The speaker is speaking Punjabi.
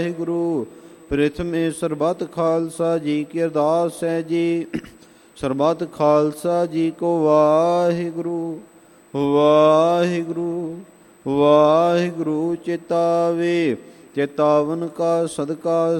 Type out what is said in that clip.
ਵਾਹਿਗੁਰੂ। ਪ੍ਰਥਮੇ ਸਰਬੱਤ ਖਾਲਸਾ ਜੀ ਕੀ ਅਰਦਾਸ ਹੈ ਜੀ। ਸਰਬੱਤ ਖਾਲਸਾ ਜੀ ਕੋ ਵਾਹਿਗੁਰੂ ਵਾਹਿਗੁਰੂ ਵਾਹਿਗੁਰੂ। ਚੇਤਾਵੇ ਚੇਤਾਵਨ ਕਾ ਸਦਕਾ